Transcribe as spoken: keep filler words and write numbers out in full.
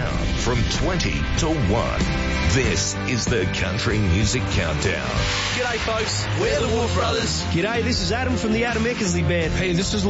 down from twenty to one. This is the Country Music Countdown. G'day folks, we're the Wolf Brothers. G'day, this is Adam from the Adam Eckersley Band. Hey, this is